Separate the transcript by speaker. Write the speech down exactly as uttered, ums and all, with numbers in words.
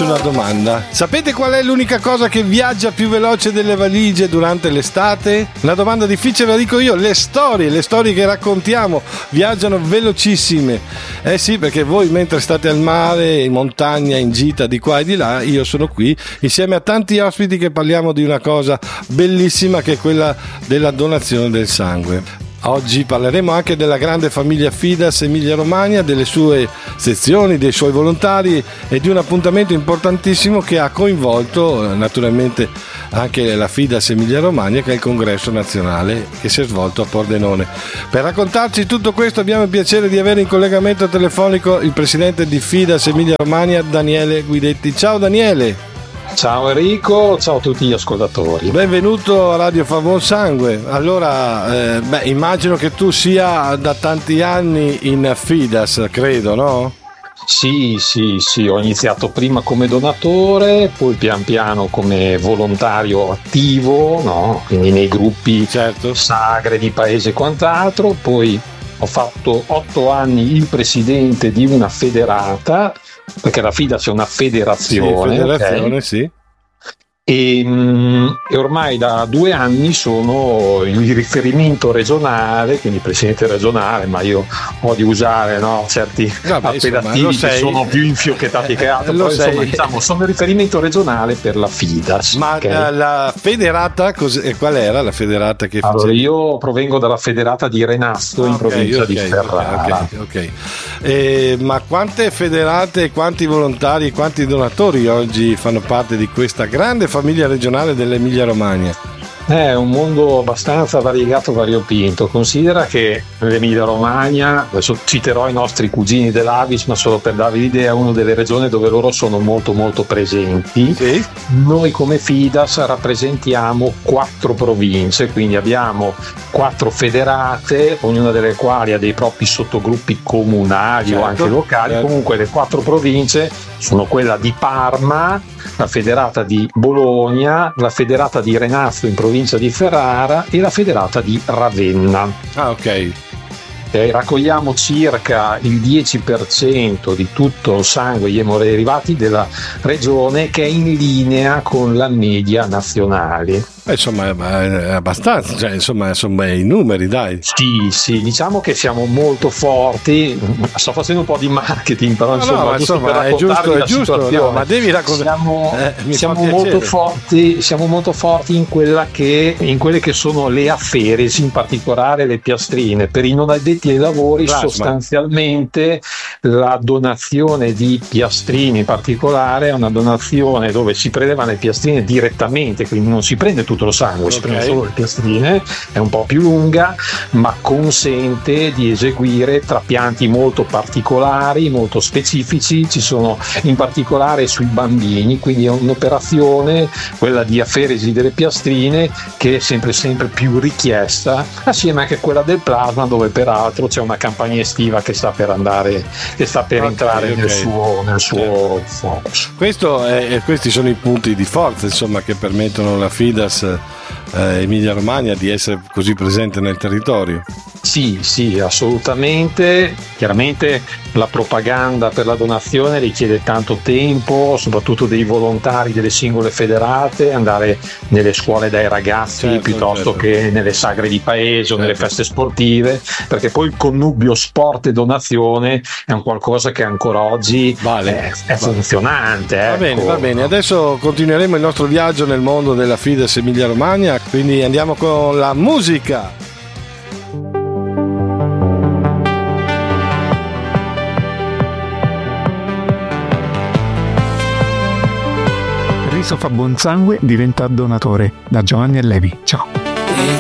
Speaker 1: faccio una domanda. Sapete qual è l'unica cosa che viaggia più veloce delle valigie durante l'estate? Una domanda difficile, la dico io. Le storie, le storie che raccontiamo viaggiano velocissime. Eh sì, perché voi mentre state al mare, in montagna, in gita di qua e di là, io sono qui insieme a tanti ospiti che parliamo di una cosa bellissima che è quella della donazione del sangue. Oggi parleremo anche della grande famiglia Fidas Emilia Romagna, delle sue sezioni, dei suoi volontari e di un appuntamento importantissimo che ha coinvolto naturalmente anche la Fidas Emilia Romagna, che è il congresso nazionale che si è svolto a Pordenone. Per raccontarci tutto questo abbiamo il piacere di avere in collegamento telefonico il presidente di Fidas Emilia Romagna, Daniele Guidetti. Ciao Daniele!
Speaker 2: Ciao Enrico, ciao a tutti gli ascoltatori.
Speaker 1: Benvenuto a Radio Fa Buon Sangue. Allora, eh, beh, immagino che tu sia da tanti anni in Fidas, credo, no?
Speaker 2: Sì, sì, sì, ho iniziato prima come donatore, poi pian piano come volontario attivo, no? Quindi nei gruppi, certo, sagre di paese e quant'altro, poi ho fatto otto anni il presidente di una federata, perché la Fidas è una federazione,
Speaker 1: sì, federazione,
Speaker 2: okay?
Speaker 1: Sì.
Speaker 2: E, e ormai da due anni sono il riferimento regionale, quindi presidente regionale, ma io ho di usare, no, certi
Speaker 1: Vabbè,
Speaker 2: appellativi
Speaker 1: insomma,
Speaker 2: che sono più infiocchettati che altro,
Speaker 1: lo
Speaker 2: però
Speaker 1: sei.
Speaker 2: insomma diciamo sono il riferimento regionale per la Fidas.
Speaker 1: Ma
Speaker 2: okay?
Speaker 1: la, la federata, cos- qual era la federata che
Speaker 2: allora,
Speaker 1: facevi?
Speaker 2: io provengo dalla federata di Renazzo,
Speaker 1: Ah,
Speaker 2: in
Speaker 1: okay,
Speaker 2: provincia
Speaker 1: okay,
Speaker 2: di Ferrara.
Speaker 1: Ok, ok. Eh, ma quante federate, quanti volontari e quanti donatori oggi fanno parte di questa grande famiglia regionale dell'Emilia Romagna?
Speaker 2: È un mondo abbastanza variegato, variopinto. Considera che l'Emilia Romagna, adesso citerò i nostri cugini dell'Avis, ma solo per darvi l'idea, è una delle regioni dove loro sono molto molto presenti.
Speaker 1: Sì.
Speaker 2: Noi come Fidas rappresentiamo quattro province, quindi abbiamo quattro federate, ognuna delle quali ha dei propri sottogruppi comunali, certo, o anche locali. Certo. Comunque le quattro province sono quella di Parma, la federata di Bologna, la federata di Renazzo in provincia di Ferrara e la federata di Ravenna.
Speaker 1: Ah, ok.
Speaker 2: Eh, raccogliamo circa il dieci per cento di tutto il sangue e gli emoderivati della regione, che è in linea con la media nazionale.
Speaker 1: Eh, insomma è abbastanza, cioè, insomma sono bei numeri, dai.
Speaker 2: Sì, sì, diciamo che siamo molto forti. Sto facendo un po' di marketing, però
Speaker 1: no,
Speaker 2: insomma,
Speaker 1: no,
Speaker 2: giusto
Speaker 1: insomma
Speaker 2: per
Speaker 1: è giusto, è giusto, no, ma devi raccontare.
Speaker 2: Siamo,
Speaker 1: eh,
Speaker 2: siamo molto forti, siamo molto forti in quella che in quelle che sono le aferesi, in particolare le piastrine. Per i non addetti ai lavori, Plasma. Sostanzialmente la donazione di piastrine in particolare è una donazione dove si prelevano le piastrine direttamente, quindi non si prende tutto lo sangue, okay, si prende solo le piastrine, è un po' più lunga, ma consente di eseguire trapianti molto particolari, molto specifici. Ci sono in particolare sui bambini, quindi è un'operazione, quella di aferesi delle piastrine, che è sempre sempre più richiesta, assieme anche a quella del plasma, dove peraltro c'è una campagna estiva che sta per andare, che sta per okay, entrare okay. nel suo, nel suo focus.
Speaker 1: Questo è, questi sono i punti di forza, insomma, che permettono alla Fidas eh, Emilia Romagna di essere così presente nel territorio.
Speaker 2: Sì, sì, assolutamente. Chiaramente la propaganda per la donazione richiede tanto tempo, soprattutto dei volontari delle singole federate, andare nelle scuole dai ragazzi, certo, piuttosto certo. che nelle sagre di paese, certo, o nelle feste sportive, perché poi il connubio sport e donazione è un qualcosa che ancora oggi vale. è, è vale. funzionante.
Speaker 1: Va
Speaker 2: ecco.
Speaker 1: bene, va bene. Adesso continueremo il nostro viaggio nel mondo della Fidas Emilia Romagna, quindi andiamo con la musica.
Speaker 3: Riso fa buon sangue, diventa donatore. Da Giovanni Allevi. Ciao.